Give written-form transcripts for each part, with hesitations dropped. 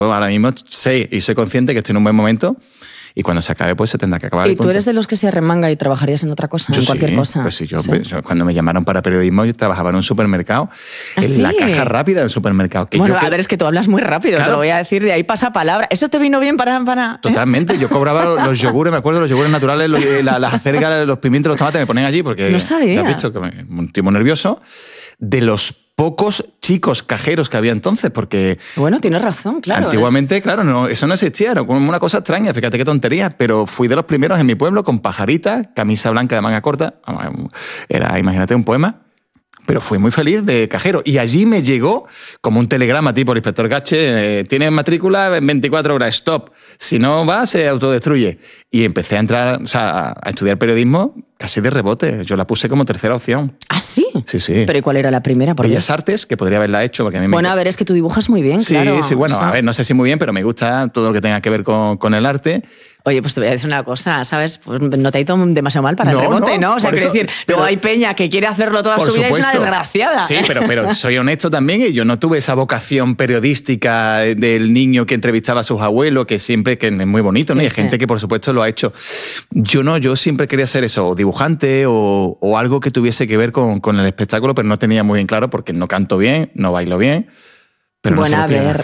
Ahora mismo sé y soy consciente que estoy en un buen momento y cuando se acabe pues se tendrá que acabar. ¿Y tú eres de los que se arremanga y trabajarías en otra cosa, en cualquier cosa? Pues sí, yo cuando me llamaron para periodismo yo trabajaba en un supermercado, en la caja rápida del supermercado. Bueno, a ver, es que tú hablas muy rápido, claro. Te lo voy a decir, de ahí pasa palabra. ¿Eso te vino bien para...? Totalmente, yo cobraba los yogures, me acuerdo, los yogures naturales, las acergas, los pimientos, los tomates, me ponen allí porque... No sabía. Ya has visto que me estoy muy nervioso. De los pocos chicos cajeros que había entonces, porque... Bueno, tienes razón, claro. Antiguamente, claro, no, eso no existía, era como una cosa extraña, fíjate qué tontería, pero fui de los primeros en mi pueblo con pajarita, camisa blanca de manga corta, era, imagínate, un poema, pero fui muy feliz de cajero. Y allí me llegó como un telegrama tipo el inspector Gache, tienes matrícula en 24 horas, stop, si no va se autodestruye. Y empecé a entrar, o sea, a estudiar periodismo casi de rebote. Yo la puse como tercera opción. ¿Ah, sí? Sí, sí. ¿Pero y cuál era la primera? Bellas Artes, que podría haberla hecho. Porque a mí bueno, a ver, es que tú dibujas muy bien, sí, claro. Sí, bueno, o sea... a ver, no sé si muy bien, pero me gusta todo lo que tenga que ver con el arte. Oye, pues te voy a decir una cosa, ¿sabes? Pues no te ha ido demasiado mal para el rebote, ¿no? O sea, quiero decir, luego hay peña que quiere hacerlo toda su vida y es una desgraciada. Sí, pero soy honesto también y yo no tuve esa vocación periodística del niño que entrevistaba a sus abuelos, que siempre que es muy bonito, ¿no? Sí, y hay gente que, por supuesto, lo ha hecho. Yo no, yo siempre quería ser eso, o dibujante o algo que tuviese que ver con el espectáculo, pero no tenía muy bien claro porque no canto bien, no bailo bien. Pero bueno, no a ver.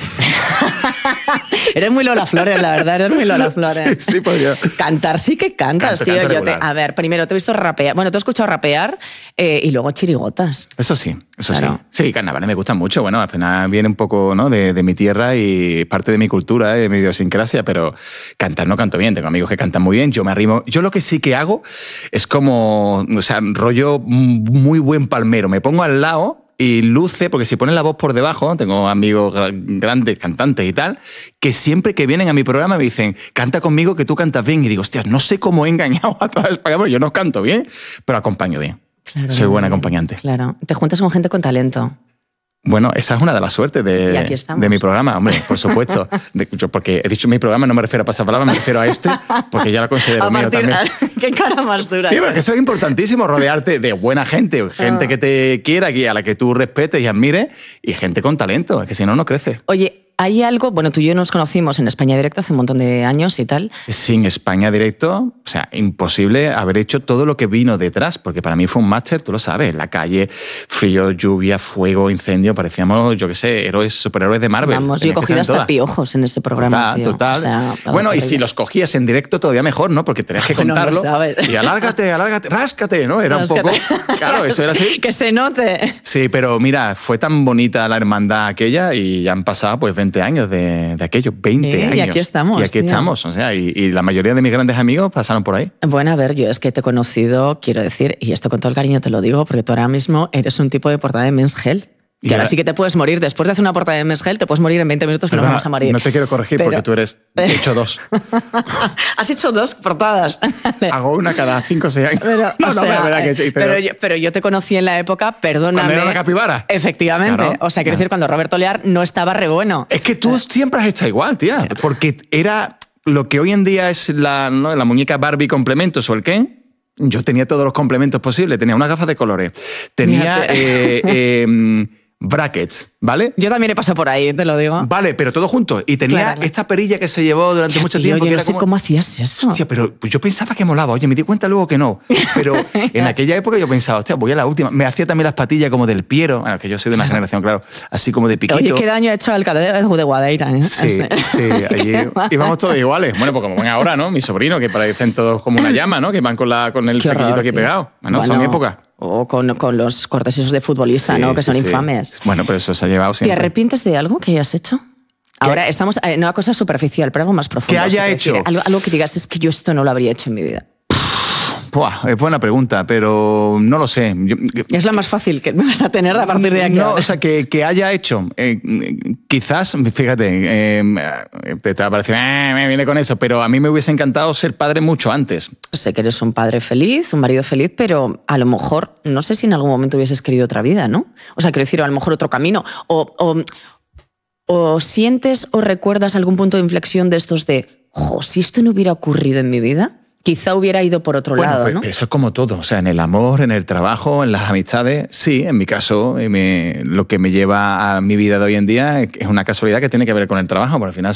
Eres muy Lola Flores, la verdad, eres muy Lola Flores. Sí, pues yo. Cantar sí que cantas, tío. A ver, primero te he visto rapear. Bueno, te he escuchado rapear y luego chirigotas. Eso sí, claro. Sí, carnavales me gustan mucho. Bueno, al final viene un poco, ¿no?, de mi tierra y parte de mi cultura, de mi idiosincrasia, pero cantar no canto bien. Tengo amigos que cantan muy bien, yo me arrimo. Yo lo que sí que hago es como, o sea, rollo muy buen palmero. Me pongo al lado y luce, porque si ponen la voz por debajo, tengo amigos grandes cantantes y tal, que siempre que vienen a mi programa me dicen, canta conmigo que tú cantas bien. Y digo, hostias, no sé cómo he engañado a toda España, porque yo no canto bien, pero acompaño bien. Claro, soy buen acompañante. Claro, te juntas con gente con talento. Bueno, esa es una de las suertes de mi programa, hombre, por supuesto. Porque he dicho mi programa, no me refiero a pasapalabra, me refiero a este, porque ya lo considero mío también. Qué cara más dura. Sí, pero que eso es importantísimo, rodearte de buena gente, gente que te quiera, a la que tú respetes y admires, y gente con talento, es que si no, no crece. Oye, hay algo, bueno, tú y yo nos conocimos en España Directo hace un montón de años y tal. Sin España Directo, o sea, imposible haber hecho todo lo que vino detrás, porque para mí fue un máster, tú lo sabes, la calle, frío, lluvia, fuego, incendio, parecíamos, yo qué sé, superhéroes de Marvel. Vamos, yo he cogido hasta piojos en ese programa. Total. O sea, bueno, y si los cogías en directo todavía mejor, ¿no? Porque tenías que contarlo. Y alárgate, ráscate, ¿no? Era un poco... Claro, eso era así. Que se note. Sí, pero mira, fue tan bonita la hermandad aquella y ya han pasado pues 20 años de aquello, 20 años. Y aquí estamos. Y aquí estamos, o sea, y la mayoría de mis grandes amigos pasaron por ahí. Bueno, a ver, yo es que te he conocido, quiero decir, y esto con todo el cariño te lo digo, porque tú ahora mismo eres un tipo de portada de Men's Health. Y ahora sí que te puedes morir. Después de hacer una portada de Men's Health, te puedes morir en 20 minutos que nos vamos a morir. No te quiero corregir porque tú eres... He hecho 2. Has hecho 2 portadas. Hago una cada 5 o 6 años. Pero yo te conocí en la época, perdóname... ¿Cuando era la capibara? Efectivamente. Claro. O sea, quiero decir, cuando Roberto Lear no estaba re bueno. Es que tú siempre has estado igual, tía. Porque era lo que hoy en día es la muñeca Barbie complementos o el Ken. Yo tenía todos los complementos posibles. Tenía unas gafas de colores. Tenía... brackets, ¿vale? Yo también he pasado por ahí, te lo digo. Vale, pero todo junto. Y tenía esta perilla que se llevó durante mucho tiempo. Yo que no sé cómo hacías eso. Hostia, pero yo pensaba que molaba. Oye, me di cuenta luego que no. Pero en aquella época yo pensaba, hostia, voy a la última. Me hacía también las patillas como del Piero. Bueno, que yo soy de una generación, claro, así como de piquito. Oye, qué daño ha hecho Alcalá de Guadaira, ¿eh? Sí, allí íbamos todos iguales. Bueno, pues como ven ahora, ¿no? Mi sobrino, que parecen todos como una llama, ¿no? Que van con el flequillito aquí pegado. Bueno, son épocas. O con los cortes esos de futbolista, ¿no? Que son infames. Bueno, pero eso se ha llevado siempre. ¿Te arrepientes de algo que hayas hecho? Ahora estamos en una cosa superficial, pero algo más profundo. ¿Qué haya hecho? Decir, algo que digas, es que yo esto no lo habría hecho en mi vida. Es buena pregunta, pero no lo sé. Es la más fácil que me vas a tener a partir de aquí. No, o sea, que haya hecho. Quizás, fíjate, te va a parecer, me viene con eso, pero a mí me hubiese encantado ser padre mucho antes. Sé que eres un padre feliz, un marido feliz, pero a lo mejor, no sé si en algún momento hubieses querido otra vida, ¿no? O sea, quiero decir, a lo mejor otro camino. O sientes o recuerdas algún punto de inflexión de estos de, si esto no hubiera ocurrido en mi vida, quizá hubiera ido por otro Bueno, lado, pues, ¿no? eso es como todo, o sea, en el amor, en el trabajo, en las amistades, sí, en mi caso, lo que me lleva a mi vida de hoy en día es una casualidad que tiene que ver con el trabajo, porque al final